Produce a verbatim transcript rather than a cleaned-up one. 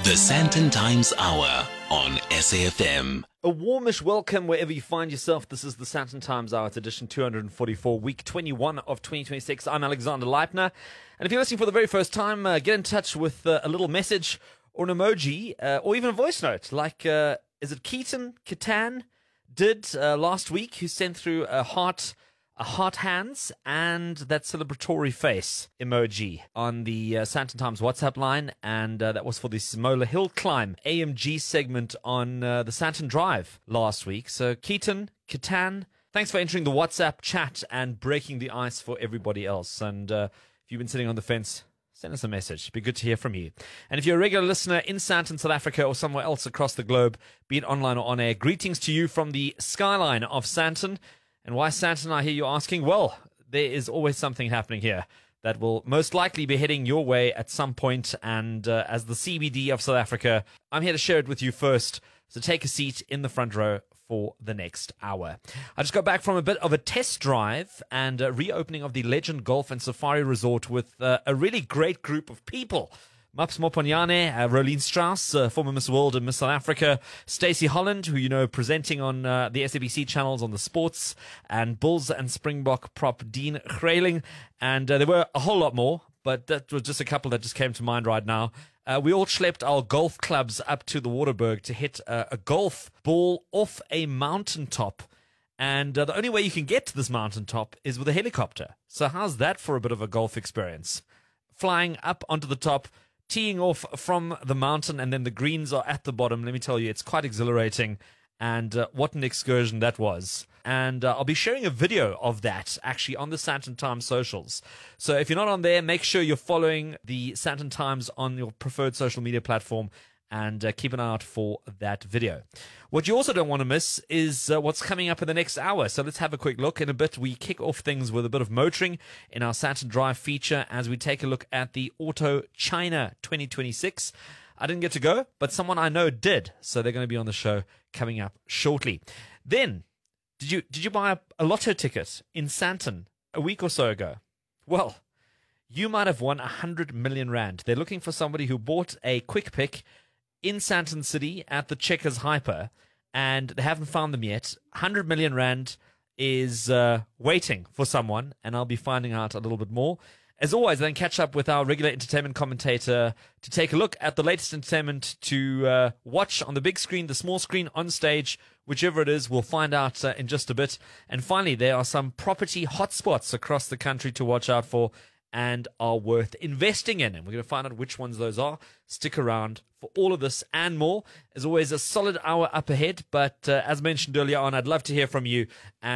The Sandton Times Hour on S A F M. A warmish welcome wherever you find yourself. This is the Sandton Times Hour. It's edition two hundred forty-four, week twenty-one of twenty twenty-six. I'm Alexander Leitner. And if you're listening for the very first time, uh, get in touch with uh, a little message or an emoji uh, or even a voice note. Like, uh, is it Keaton Katan did uh, last week, who sent through a heart... a heart hands and that celebratory face emoji on the uh, Sandton Times WhatsApp line, and uh, that was for the Simola Hill Climb A M G segment on uh, the Sandton Drive last week. So Keaton, Katan, thanks for entering the WhatsApp chat and breaking the ice for everybody else. And uh, if you've been sitting on the fence, send us a message. It'd be good to hear from you. And if you're a regular listener in Sandton, South Africa, or somewhere else across the globe, be it online or on air, greetings to you from the skyline of Sandton. And why Sandton, I hear you asking? Well, there is always something happening here that will most likely be heading your way at some point. And uh, as the C B D of South Africa, I'm here to share it with you first. So take a seat in the front row for the next hour. I just got back from a bit of a test drive and a reopening of the Legend Golf and Safari Resort with uh, a really great group of people. Maps Moponyane, uh, Rolene Strauss, uh, former Miss World and Miss South Africa, Stacey Holland, who you know presenting on uh, the S A B C channels on the sports, and Bulls and Springbok prop Dean Grayling, and uh, there were a whole lot more, but that was just a couple that just came to mind right now. Uh, we all schlepped our golf clubs up to the Waterberg to hit uh, a golf ball off a mountaintop, and uh, the only way you can get to this mountaintop is with a helicopter. So how's that for a bit of a golf experience? Flying up onto the top, teeing off from the mountain, and then the greens are at the bottom. Let me tell you, it's quite exhilarating, and uh, what an excursion that was. And uh, I'll be sharing a video of that actually on the Sandton Times socials. So if you're not on there, make sure you're following the Sandton Times on your preferred social media platform, and uh, keep an eye out for that video. What you also don't want to miss is uh, what's coming up in the next hour. So let's have a quick look. In a bit, we kick off things with a bit of motoring in our Sandton Drive feature as we take a look at the Auto China twenty twenty-six. I didn't get to go, but someone I know did. So they're going to be on the show coming up shortly. Then, did you did you buy a, a lotto ticket in Sandton a week or so ago? Well, you might have won one hundred million rand. They're looking for somebody who bought a quick pick in Sandton City at the Checkers Hyper, and they haven't found them yet. one hundred million rand is uh, waiting for someone, and I'll be finding out a little bit more. As always, then catch up with our regular entertainment commentator to take a look at the latest entertainment to uh, watch on the big screen, the small screen, on stage, whichever it is. We'll find out uh, in just a bit. And finally, there are some property hotspots across the country to watch out for and are worth investing in. And we're going to find out which ones those are. Stick around for all of this and more. As always, a solid hour up ahead. But uh, as mentioned earlier on, I'd love to hear from you. And